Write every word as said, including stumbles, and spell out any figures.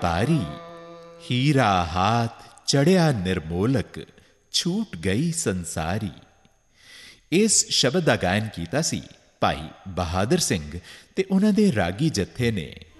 ਤਾਰੀ ਹੀਰਾ ਹਾਥ ਚੜਿਆ ਨਿਰਮੋਲਕ, ਛੂਟ ਗਈ ਸੰਸਾਰੀ। ਇਸ ਸ਼ਬਦ ਦਾ ਗਾਇਨ ਕੀਤਾ ਸੀ ਭਾਈ ਬਹਾਦਰ ਸਿੰਘ ਤੇ ਉਹਨਾਂ ਦੇ ਰਾਗੀ ਜੱਥੇ ਨੇ।